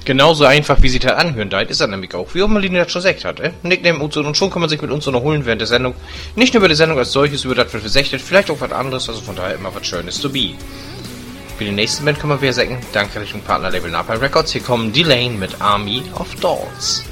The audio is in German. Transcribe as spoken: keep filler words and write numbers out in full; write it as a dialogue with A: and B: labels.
A: Genauso einfach, wie sie das anhören, da ist er nämlich auch. Wie auch Marlene das schon gesagt hat, eh? Nickname und so, und schon kann man sich mit uns so noch holen während der Sendung. Nicht nur über die Sendung als solches, über das, was wir sächtet, vielleicht auch was anderes, also von daher immer was Schönes to be. Für die nächste Band können wir wieder sagen, danke Richtung Partnerlabel Napalm Records. Hier kommen D-Lane mit Army of Dolls.